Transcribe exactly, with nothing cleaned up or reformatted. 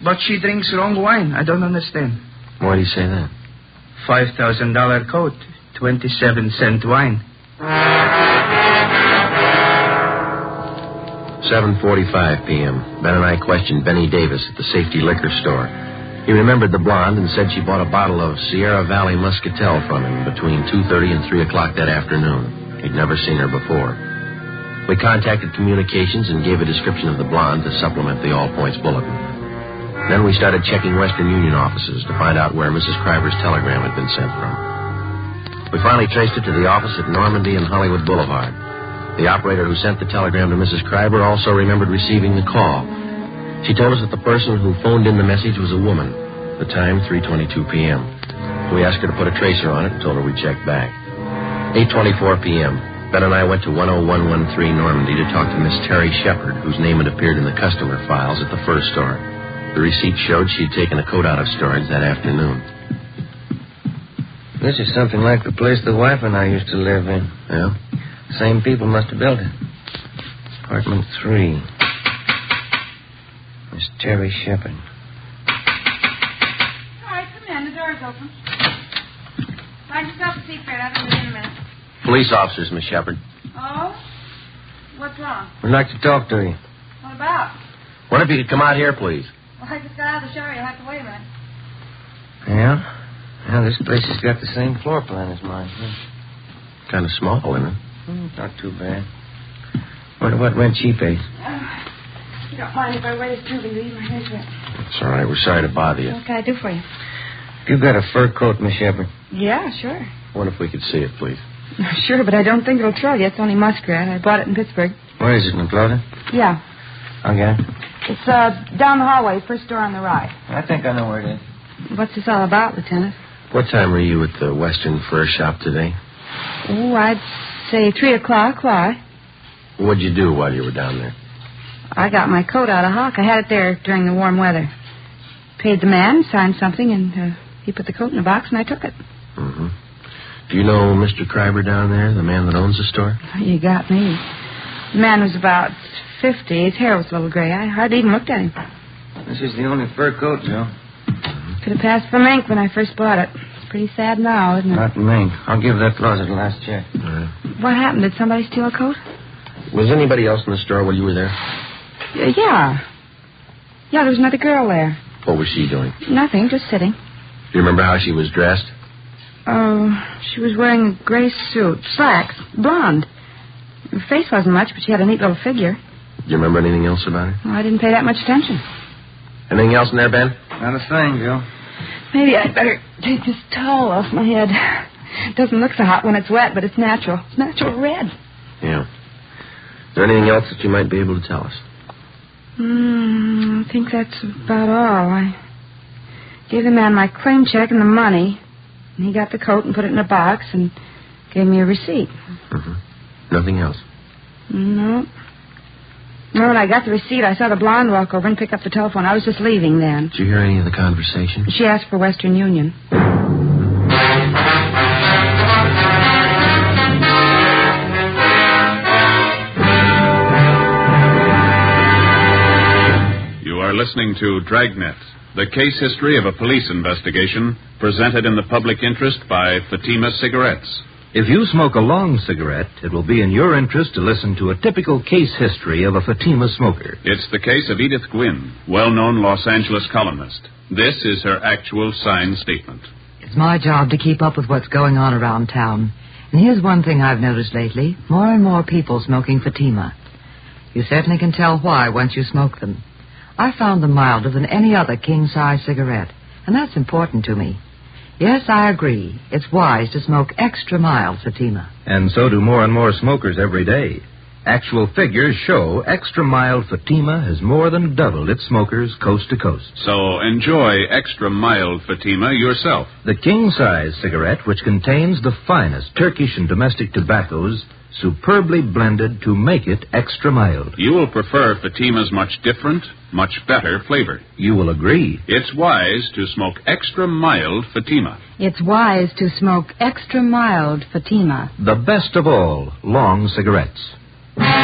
But she drinks wrong wine. I don't understand. Why do you say that? five thousand dollars coat, twenty-seven cent wine. seven forty-five p.m. Ben and I questioned Benny Davis at the Safety Liquor Store. He remembered the blonde and said she bought a bottle of Sierra Valley Muscatel from him between two thirty and three o'clock that afternoon. He'd never seen her before. We contacted communications and gave a description of the blonde to supplement the All Points Bulletin. Then we started checking Western Union offices to find out where Missus Kreiber's telegram had been sent from. We finally traced it to the office at Normandy and Hollywood Boulevard. The operator who sent the telegram to Missus Kreiber also remembered receiving the call. She told us that the person who phoned in the message was a woman. The time, three twenty-two p.m. We asked her to put a tracer on it and told her we'd check back. eight twenty-four p.m. Ben and I went to one oh one one three Normandy to talk to Miss Terry Shepard, whose name had appeared in the customer files at the first store. The receipt showed she'd taken a coat out of storage that afternoon. This is something like the place the wife and I used to live in. Yeah? Same people must have built it. Apartment three. Miss Terry Shepard. All right, come in. The door's open. Find yourself a seat, Fred. I'll be in a minute. Police officers, Miss Shepard. Oh? What's wrong? We'd like to talk to you. What about? What if you could come out here, please? Well, I just got out of the shower. You'll have to wait a minute. Yeah? Yeah, this place has got the same floor plan as mine. Yeah. Kind of small, isn't it? Mm, not too bad. Wonder what rent she pays. Uh, you don't mind if I wait till we leave? My head's wet. It's all right. We're sorry to bother you. What can I do for you? You've got a fur coat, Miss Shepard. Yeah, sure. What if we could see it, please? Sure, but I don't think it'll trouble you. It's only muskrat. I bought it in Pittsburgh. Where is it, in Florida? Yeah. I'll get it. It's uh, down the hallway, first door on the right. I think I know where it is. What's this all about, Lieutenant? What time were you at the Western Fur Shop today? Oh, I'd say three o'clock. Why? What'd you do while you were down there? I got my coat out of hock. I had it there during the warm weather. Paid the man, signed something, and uh, he put the coat in a box, and I took it. Mm-hmm. Do you know Mister Kreiber down there, the man that owns the store? You got me. The man was about fifty. His hair was a little gray. I hardly even looked at him. This is the only fur coat, Joe. Could have passed for mink when I first bought it. It's pretty sad now, isn't it? Not mink. I'll give that closet a last check. All right. What happened? Did somebody steal a coat? Was anybody else in the store while you were there? Uh, yeah. Yeah, there was another girl there. What was she doing? Nothing, just sitting. Do you remember how she was dressed? Oh, she was wearing a gray suit, slacks, blonde. Her face wasn't much, but she had a neat little figure. Do you remember anything else about her? Well, I didn't pay that much attention. Anything else in there, Ben? Not a thing, Joe. Maybe I'd better take this towel off my head. It doesn't look so hot when it's wet, but it's natural. It's natural red. Yeah. Is there anything else that you might be able to tell us? Hmm, I think that's about all. I gave the man my claim check and the money. And he got the coat and put it in a box and gave me a receipt. Mm-hmm. Nothing else? No. No, when I got the receipt, I saw the blonde walk over and pick up the telephone. I was just leaving then. Did you hear any of the conversation? She asked for Western Union. You are listening to Dragnet, the case history of a police investigation presented in the public interest by Fatima Cigarettes. If you smoke a long cigarette, it will be in your interest to listen to a typical case history of a Fatima smoker. It's the case of Edith Gwynn, well-known Los Angeles columnist. This is her actual signed statement. It's my job to keep up with what's going on around town. And here's one thing I've noticed lately. More and more people smoking Fatima. You certainly can tell why once you smoke them. I found them milder than any other king-size cigarette, and that's important to me. Yes, I agree. It's wise to smoke extra mild Fatima. And so do more and more smokers every day. Actual figures show extra mild Fatima has more than doubled its smokers coast to coast. So enjoy extra mild Fatima yourself. The king-size cigarette, which contains the finest Turkish and domestic tobaccos, superbly blended to make it extra mild. You will prefer Fatima's much different, much better flavor. You will agree. It's wise to smoke extra mild Fatima. It's wise to smoke extra mild Fatima. The best of all long cigarettes.